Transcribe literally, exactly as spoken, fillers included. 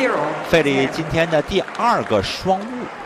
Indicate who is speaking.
Speaker 1: 费力今天的第二个双误。